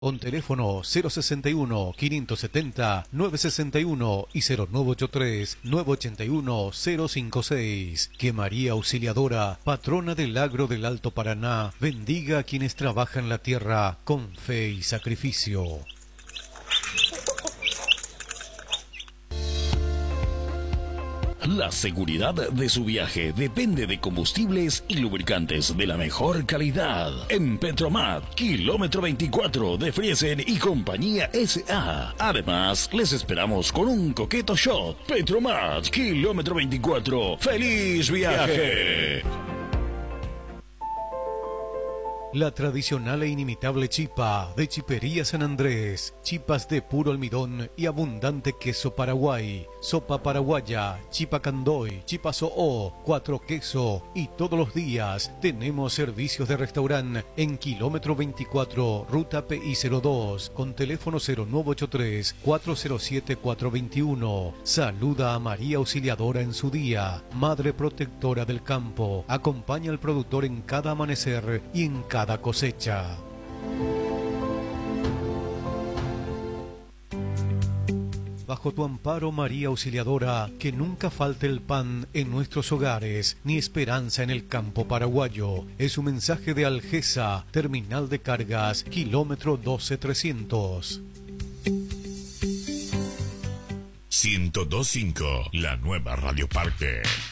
Con teléfono 061-570-961 y 0983-981-056. Que María Auxiliadora, patrona del Agro del Alto Paraná, bendiga a quienes trabajan la tierra con fe y sacrificio. La seguridad de su viaje depende de combustibles y lubricantes de la mejor calidad. En Petromat, kilómetro 24 de Friesen y Compañía S.A. Además, les esperamos con un coqueto shot. Petromat, kilómetro 24. ¡Feliz viaje! La tradicional e inimitable chipa de Chipería San Andrés, chipas de puro almidón y abundante queso Paraguay, sopa paraguaya, chipa candoy, chipa soó, 4 queso y todos los días tenemos servicios de restaurante en kilómetro 24, ruta PI 02, con teléfono 0983-407-421. Saluda a María Auxiliadora en su día, Madre Protectora del Campo, acompaña al productor en cada amanecer y en cada cosecha. Bajo tu amparo, María Auxiliadora, que nunca falte el pan en nuestros hogares, ni esperanza en el campo paraguayo. Es un mensaje de Algesa, Terminal de Cargas, kilómetro 12300. 102.5, la nueva Radio Parque.